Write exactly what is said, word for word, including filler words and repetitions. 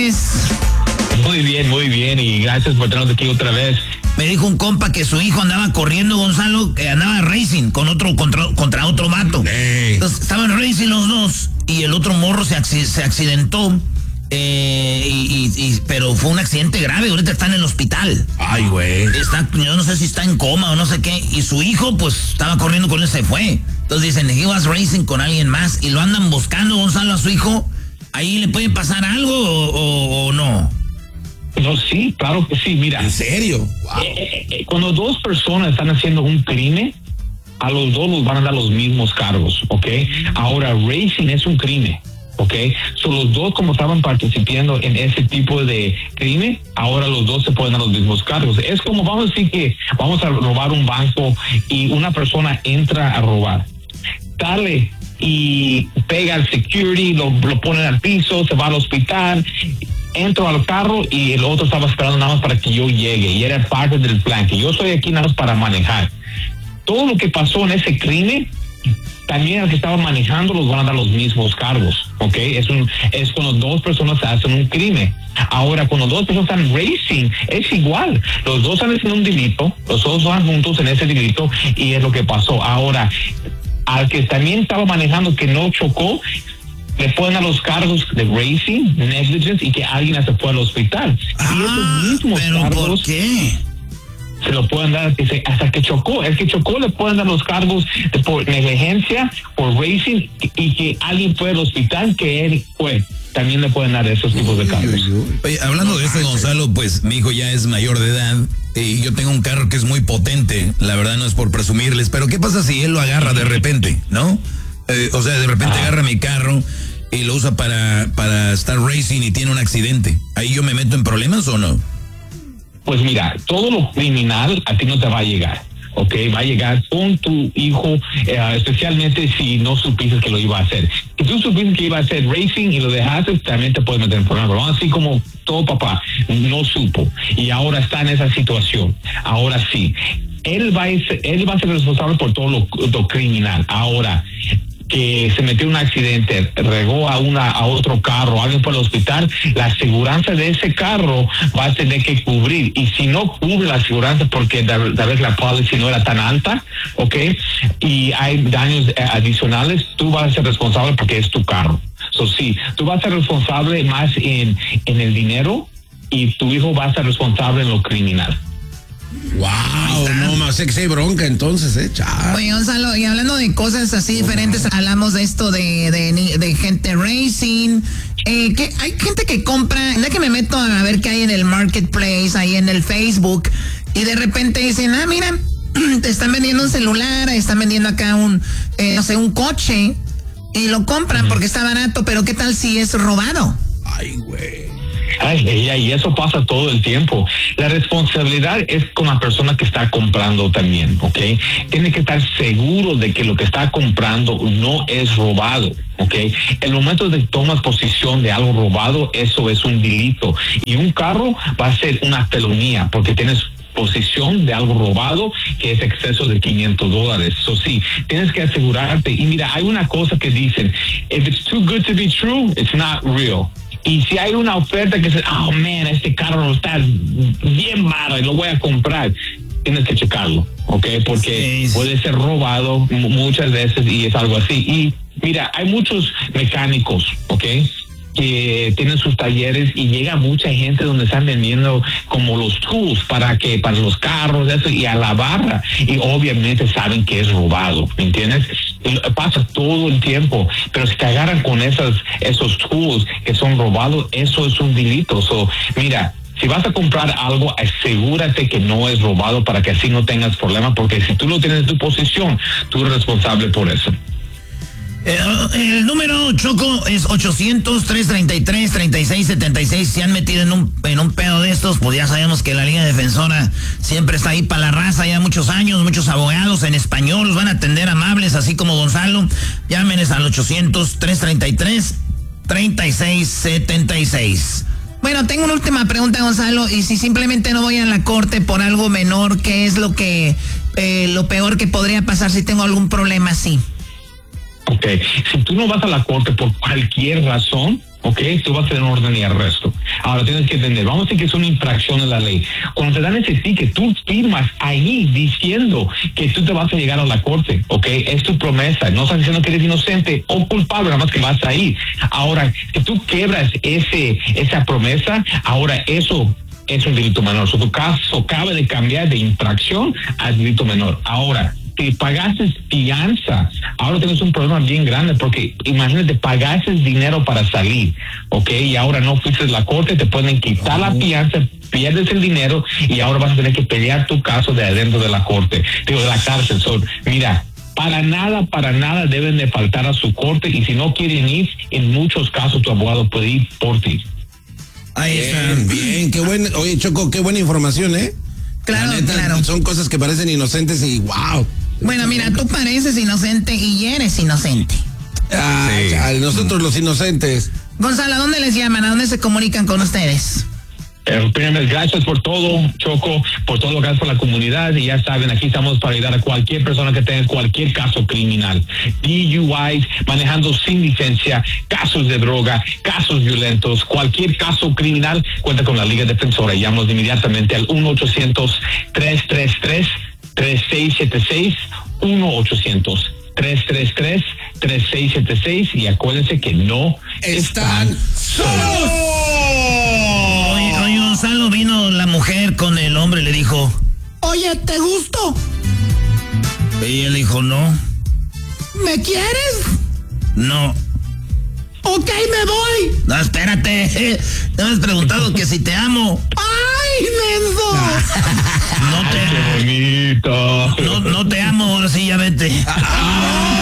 estás? Muy bien, muy bien, y gracias por tenernos aquí otra vez. Me dijo un compa que su hijo andaba corriendo, Gonzalo, que andaba racing con otro contra, contra otro vato. Hey. Entonces estaban racing los dos y el otro morro se, acc- se accidentó. Eh, y, y, y, pero fue un accidente grave, ahorita está en el hospital. Ay, güey. Está, yo no sé si está en coma o no sé qué. Y su hijo, pues, estaba corriendo con él, se fue. Entonces dicen, he was racing con alguien más y lo andan buscando, Gonzalo, a su hijo. ¿Ahí le puede pasar algo o, o, o no? No, sí, claro que sí, mira. ¿En serio? Wow. Eh, eh, cuando dos personas están haciendo un crimen, a los dos los van a dar los mismos cargos, ¿ok? Ahora, racing es un crimen, ¿ok? So, los dos, como estaban participando en ese tipo de crimen, ahora los dos se pueden dar los mismos cargos. Es como, vamos a decir que vamos a robar un banco y una persona entra a robar. Dale y pega al security, lo, lo ponen al piso, se va al hospital. Entro al carro y el otro estaba esperando nada más para que yo llegue y era parte del plan, que yo estoy aquí nada más para manejar. Todo lo que pasó en ese crimen, también al que estaba manejando los van a dar los mismos cargos, ¿ok? Es, un, es cuando dos personas hacen un crimen. Ahora, cuando dos personas están racing, es igual. Los dos están haciendo un delito, los dos van juntos en ese delito y es lo que pasó. Ahora, al que también estaba manejando que no chocó, le pueden dar los cargos de racing, negligence y que alguien se fue al hospital. Ah, y esos mismos ¿pero cargos por qué? se lo pueden dar hasta que chocó. El que chocó le pueden dar los cargos de, por negligencia, por racing y que alguien fue al hospital que él fue. También le pueden dar esos tipos de cargos. Oye, hablando de esto, Gonzalo, pues mi hijo ya es mayor de edad y yo tengo un carro que es muy potente. La verdad no es por presumirles, pero ¿qué pasa si él lo agarra de repente, no? Eh, o sea, de repente ah. agarra mi carro y lo usa para, para estar racing y tiene un accidente. ¿Ahí yo me meto en problemas o no? Pues mira, todo lo criminal a ti no te va a llegar, ¿ok? Va a llegar con tu hijo, eh, especialmente si no supiste que lo iba a hacer. Si tú supiste que iba a hacer racing y lo dejaste, también te puedes meter en problemas. Pero así como todo papá no supo y ahora está en esa situación, ahora sí. Él va a ser, él va a ser responsable por todo lo, lo criminal. Ahora, que se metió en un accidente, regó a una a otro carro, alguien fue al hospital, la aseguranza de ese carro va a tener que cubrir. Y si no cubre la aseguranza porque tal vez la policy no era tan alta, ¿ok? Y hay daños adicionales, tú vas a ser responsable porque es tu carro. So, sí, tú vas a ser responsable más en, en el dinero y tu hijo va a ser responsable en lo criminal. Wow, no más sé que hay bronca entonces, eh, chao. Oye, Gonzalo, y hablando de cosas así diferentes, hablamos de esto de, de, de gente racing, eh, que hay gente que compra, ya que me meto a ver qué hay en el marketplace, ahí en el Facebook, y de repente dicen, ah, mira, te están vendiendo un celular, están vendiendo acá un, eh, no sé, un coche, y lo compran uh-huh. porque está barato, pero ¿qué tal si es robado? Ay, güey. Ay, ay, ay, y eso pasa todo el tiempo. La responsabilidad es con la persona que está comprando también, ¿ok? Tiene que estar seguro de que lo que está comprando no es robado, ¿ok? El momento de que tomas posesión de algo robado, eso es un delito. Y un carro va a ser una felonía porque tienes posesión de algo robado que es exceso de quinientos dólares. Eso sí, tienes que asegurarte. Y mira, hay una cosa que dicen, if it's too good to be true, it's not real. Y si hay una oferta que dice, oh man, este carro está bien barato y lo voy a comprar, tienes que checarlo, ¿ok? Porque sí, puede ser robado muchas veces y es algo así. Y mira, hay muchos mecánicos, ¿ok? Que tienen sus talleres y llega mucha gente donde están vendiendo como los tools para que para los carros eso y a la barra y obviamente saben que es robado, ¿me entiendes? Y pasa todo el tiempo, pero si te agarran con esas esos tools que son robados, eso es un delito. So, mira, si vas a comprar algo, asegúrate que no es robado para que así no tengas problemas, porque si tú lo tienes en tu posesión, tú eres responsable por eso. El, el número, Choco, es ochocientos, trescientos treinta y tres, treinta y seis setenta y seis. Si han metido en un, en un pedo de estos, pues ya sabemos que la Liga Defensora siempre está ahí para la raza, ya muchos años, muchos abogados en español, los van a atender amables, así como Gonzalo. Llámenes al ochocientos, trescientos treinta y tres, treinta y seis setenta y seis. Bueno, tengo una última pregunta, Gonzalo, y si simplemente no voy a la corte por algo menor, ¿qué es lo que, eh, lo peor que podría pasar si tengo algún problema así? Ok, si tú no vas a la corte por cualquier razón, ok, tú vas a tener orden y arresto. Ahora tienes que entender, vamos a decir que es una infracción en la ley. Cuando te dan ese ticket, tú firmas ahí diciendo que tú te vas a llegar a la corte, ¿ok? Es tu promesa, no estás diciendo que eres inocente o culpable, nada más que vas a ir. Ahora, si tú quebras ese esa promesa, ahora eso es un delito menor. So, tu caso acaba de cambiar de infracción a delito menor. Ahora, si pagaste fianza, ahora tienes un problema bien grande, porque imagínate, pagaste dinero para salir, ¿ok? Y ahora no fuiste a la corte, te pueden quitar la fianza, pierdes el dinero y ahora vas a tener que pelear tu caso de adentro de la corte, digo, de la cárcel. So, mira, para nada, para nada deben de faltar a su corte, y si no quieren ir, en muchos casos tu abogado puede ir por ti. Ahí está. Bien, bien, qué buen, oye, Choco, qué buena información, ¿eh? Claro, neta, claro. Son cosas que parecen inocentes y wow. Bueno, mira, tú pareces inocente y eres inocente. Ah, sí. Chale, nosotros los inocentes. Gonzalo, ¿a dónde les llaman? ¿A dónde se comunican con ustedes? Eh, primero, gracias por todo, Choco, por todo, gracias por la comunidad, y ya saben, aquí estamos para ayudar a cualquier persona que tenga cualquier caso criminal, D U Is, manejando sin licencia, casos de droga, casos violentos, cualquier caso criminal, cuenta con la Liga Defensora. Llámanos inmediatamente al uno ochocientos, tres tres tres, tres seis siete seis, uno ochocientos, tres tres tres, tres seis siete seis, y acuérdense que no están, están solos. Oye, oye, Gonzalo, vino la mujer con el hombre y le dijo, oye, ¿te gusto? Y él dijo, no. ¿Me quieres? No. Ok, me voy. No, espérate. Te has preguntado que si te amo. ¡Ay, menso! No te... ¡Qué bonito! No, no te amo, ahora sí, ya vete.